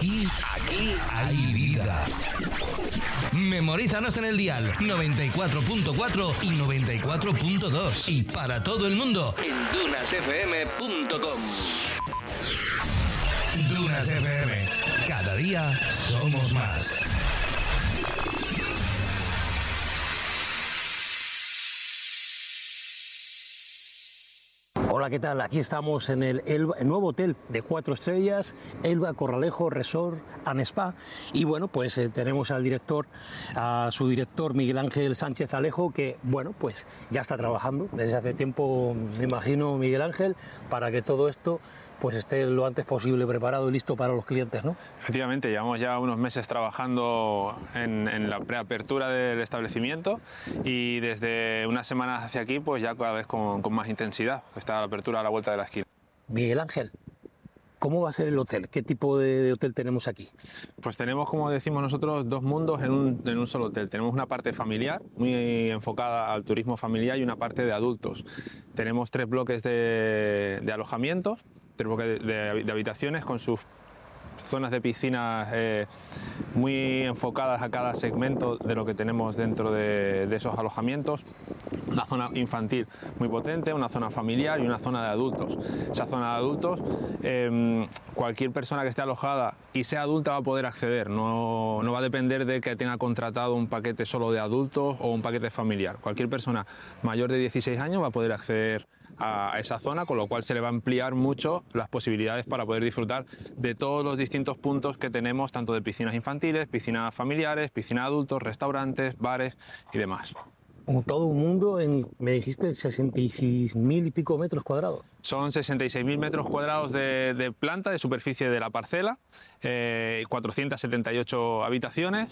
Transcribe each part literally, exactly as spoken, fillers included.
Aquí, aquí hay vida. Memorízanos en el dial noventa y cuatro punto cuatro y noventa y cuatro punto dos y para todo el mundo en dunas f m punto com. Dunas F M. Cada día somos más. Hola, ¿qué tal? Aquí estamos en el, Elba, el nuevo hotel de cuatro estrellas, Elba Corralejo Resort and Spa. Y bueno, pues eh, tenemos al director, a su director Miguel Ángel Sánchez Alejo, que bueno, pues ya está trabajando desde hace tiempo, me imagino, Miguel Ángel, para que todo esto pues esté lo antes posible preparado y listo para los clientes, ¿no? Efectivamente, llevamos ya unos meses trabajando en, en la preapertura del establecimiento y desde unas semanas hacia aquí pues ya cada vez con, con más intensidad, está la apertura a la vuelta de la esquina. Miguel Ángel, ¿cómo va a ser el hotel? ¿Qué tipo de, de hotel tenemos aquí? Pues tenemos, como decimos nosotros, dos mundos en un, en un solo hotel. Tenemos una parte familiar, muy enfocada al turismo familiar, y una parte de adultos. Tenemos tres bloques de, de alojamientos, tres bloques de, de, de habitaciones con sus zonas de piscinas eh, muy enfocadas a cada segmento de lo que tenemos dentro de, de esos alojamientos. Una zona infantil muy potente, una zona familiar y una zona de adultos. Esa zona de adultos, eh, cualquier persona que esté alojada y sea adulta va a poder acceder, no, no va a depender de que tenga contratado un paquete solo de adultos o un paquete familiar. Cualquier persona mayor de dieciséis años va a poder acceder a esa zona, con lo cual se le va a ampliar mucho las posibilidades para poder disfrutar de todos los distintos puntos que tenemos, tanto de piscinas infantiles, piscinas familiares, piscinas de adultos, restaurantes, bares y demás. Todo un mundo en, me dijiste, sesenta y seis mil y pico metros cuadrados. Son sesenta y seis mil metros cuadrados de, de planta, de superficie de la parcela, eh, cuatrocientas setenta y ocho habitaciones,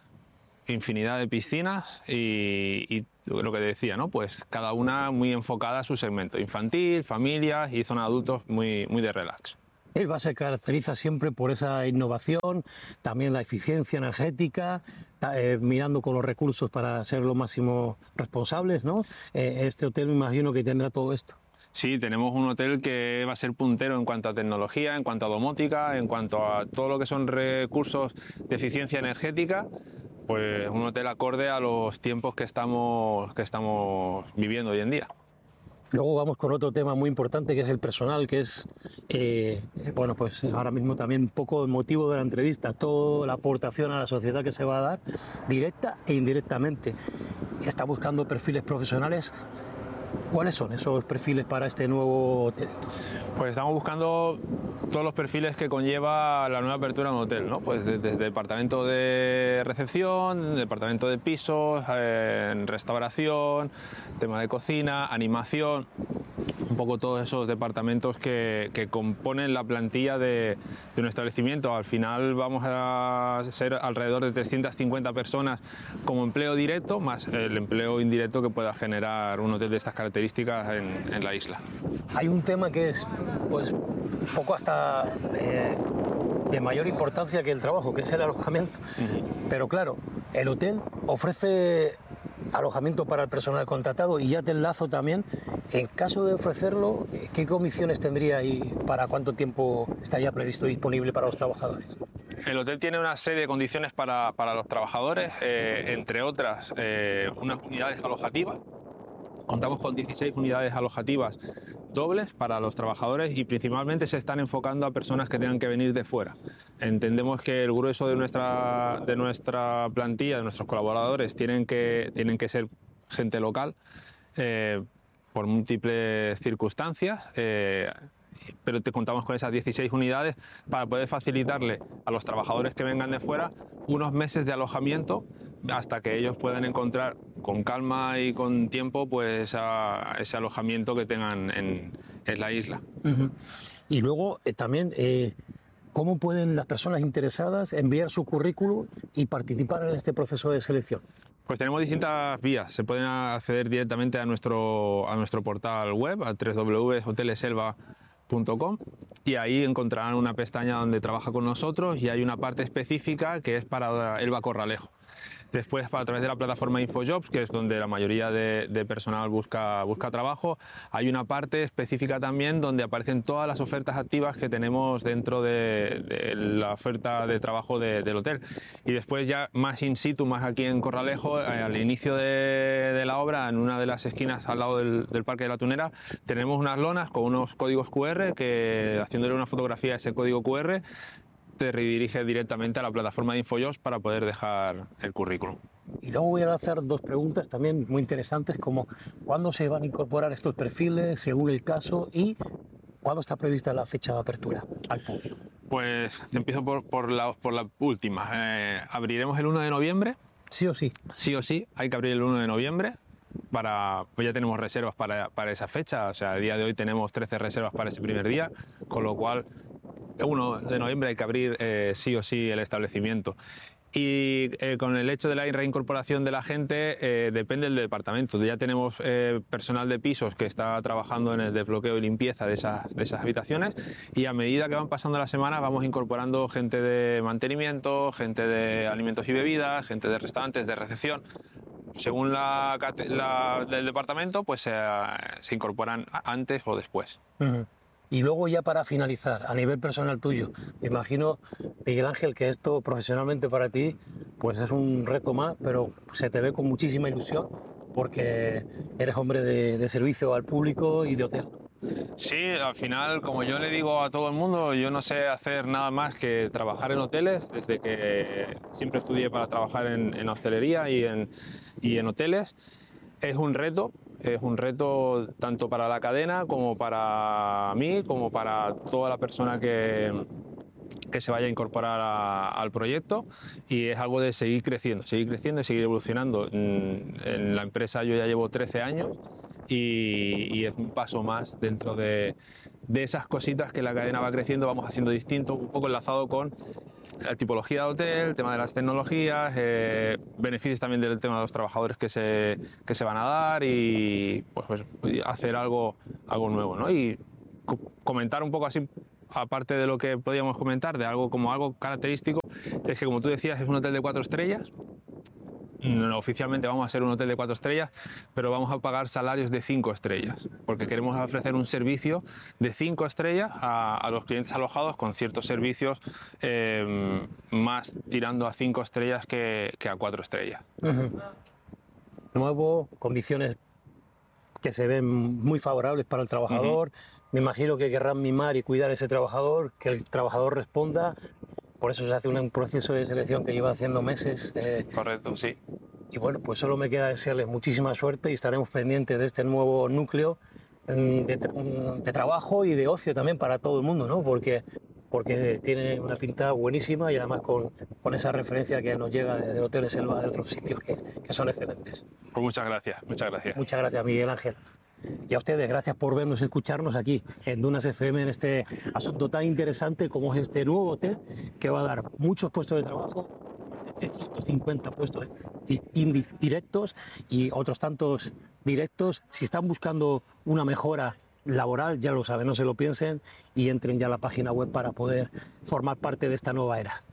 infinidad de piscinas y, y lo que decía, ¿no? Pues cada una muy enfocada a su segmento, infantil, familias y zona de adultos muy, muy de relax. Elba se caracteriza siempre por esa innovación, también la eficiencia energética, eh, mirando con los recursos para ser lo máximo responsables, ¿no? Eh, este hotel me imagino que tendrá todo esto. Sí, tenemos un hotel que va a ser puntero en cuanto a tecnología, en cuanto a domótica, en cuanto a todo lo que son recursos de eficiencia energética. Pues un hotel acorde a los tiempos que estamos, que estamos viviendo hoy en día. Luego vamos con otro tema muy importante, que es el personal, que es, eh, bueno, pues ahora mismo también un poco el motivo de la entrevista, toda la aportación a la sociedad que se va a dar, directa e indirectamente. Está buscando perfiles profesionales. ¿Cuáles son esos perfiles para este nuevo hotel? Pues estamos buscando todos los perfiles que conlleva la nueva apertura de un hotel, ¿no? Pues desde, desde departamento de recepción, departamento de pisos, eh, restauración, tema de cocina, animación, un poco todos esos departamentos que, que componen la plantilla de, de un establecimiento. Al final vamos a ser alrededor de trescientas cincuenta personas como empleo directo, más el empleo indirecto que pueda generar un hotel de estas características en, en la isla. Hay un tema que es, pues, poco hasta eh, de mayor importancia que el trabajo, que es el alojamiento. Uh-huh. Pero claro, el hotel ofrece alojamiento para el personal contratado y ya te enlazo también. En caso de ofrecerlo, ¿qué condiciones tendría y para cuánto tiempo estaría previsto disponible para los trabajadores? El hotel tiene una serie de condiciones para, para los trabajadores, eh, entre otras eh, unas unidades alojativas. Contamos con dieciséis unidades alojativas dobles para los trabajadores y principalmente se están enfocando a personas que tengan que venir de fuera. Entendemos que el grueso de nuestra, de nuestra plantilla, de nuestros colaboradores, tienen que, tienen que ser gente local eh, por múltiples circunstancias, eh, pero te contamos con esas dieciséis unidades para poder facilitarle a los trabajadores que vengan de fuera unos meses de alojamiento hasta que ellos puedan encontrar con calma y con tiempo pues a ese alojamiento que tengan en, en la isla. Uh-huh. Y luego eh, también eh, ¿cómo pueden las personas interesadas enviar su currículum y participar en este proceso de selección? Pues tenemos distintas vías. Se pueden acceder directamente a nuestro, a nuestro portal web, a doble u doble u doble u punto hoteles elba punto com y ahí encontrarán una pestaña donde trabaja con nosotros y hay una parte específica que es para Elba Corralejo. Después, a través de la plataforma InfoJobs, que es donde la mayoría de, de personal busca, busca trabajo, hay una parte específica también donde aparecen todas las ofertas activas que tenemos dentro de, de la oferta de trabajo de, del hotel. Y después ya más in situ, más aquí en Corralejo, eh, al inicio de, de la obra, en una de las esquinas al lado del, del Parque de la Tunera, tenemos unas lonas con unos códigos cu erre que, haciéndole una fotografía a ese código cu erre, te redirige directamente a la plataforma de InfoJobs para poder dejar el currículum. Y luego voy a hacer dos preguntas también muy interesantes, como ¿cuándo se van a incorporar estos perfiles según el caso y cuándo está prevista la fecha de apertura al público? Pues empiezo por, por, la, por la última. Eh, abriremos el uno de noviembre. Sí o sí. Sí o sí, hay que abrir el uno de noviembre. Para, pues ya tenemos reservas para, para esa fecha, o sea, a día de hoy tenemos trece reservas para ese primer día, con lo cual el uno de noviembre hay que abrir eh, sí o sí el establecimiento. Y eh, con el hecho de la reincorporación de la gente, eh, depende del departamento. Ya tenemos eh, personal de pisos que está trabajando en el desbloqueo y limpieza de esas, de esas habitaciones, y a medida que van pasando las semanas vamos incorporando gente de mantenimiento, gente de alimentos y bebidas, gente de restaurantes, de recepción. Según la, la del departamento, pues se, se incorporan antes o después. Uh-huh. Y luego ya para finalizar, a nivel personal tuyo, me imagino, Miguel Ángel, que esto profesionalmente para ti pues es un reto más, pero se te ve con muchísima ilusión porque eres hombre de, de servicio al público y de hotel. Sí, al final, como yo le digo a todo el mundo, yo no sé hacer nada más que trabajar en hoteles, desde que siempre estudié para trabajar en, en hostelería y en, y en hoteles. Es un reto, es un reto tanto para la cadena como para mí, como para toda la persona que, que se vaya a incorporar a, al proyecto, y es algo de seguir creciendo, seguir creciendo y seguir evolucionando. En, en la empresa yo ya llevo trece años y, y es un paso más dentro de, de esas cositas que la cadena va creciendo, vamos haciendo distinto, un poco enlazado con la tipología de hotel, el tema de las tecnologías, eh, beneficios también del tema de los trabajadores que se, que se van a dar, y pues, pues hacer algo, algo nuevo, ¿no? Y co comentar un poco así, aparte de lo que podíamos comentar, de algo como algo característico, es que, como tú decías, es un hotel de cuatro estrellas. No, oficialmente vamos a ser un hotel de cuatro estrellas, pero vamos a pagar salarios de cinco estrellas, porque queremos ofrecer un servicio de cinco estrellas a, a los clientes alojados, con ciertos servicios eh, más tirando a cinco estrellas que, que a cuatro estrellas. Uh-huh. Nuevo, condiciones que se ven muy favorables para el trabajador. Uh-huh. Me imagino que querrán mimar y cuidar a ese trabajador, que el trabajador responda. Por eso se hace un proceso de selección que lleva haciendo meses. Eh, Correcto, sí. Y bueno, pues solo me queda desearles muchísima suerte y estaremos pendientes de este nuevo núcleo de, de trabajo y de ocio también para todo el mundo, ¿no? Porque, porque tiene una pinta buenísima, y además con, con esa referencia que nos llega de, de hoteles Elba, de otros sitios que, que son excelentes. Pues muchas gracias, muchas gracias. Muchas gracias, Miguel Ángel. Y a ustedes, gracias por vernos y escucharnos aquí en Dunas F M en este asunto tan interesante como es este nuevo hotel, que va a dar muchos puestos de trabajo, más de trescientos cincuenta puestos indirectos y otros tantos directos. Si están buscando una mejora laboral, ya lo saben, no se lo piensen y entren ya a la página web para poder formar parte de esta nueva era.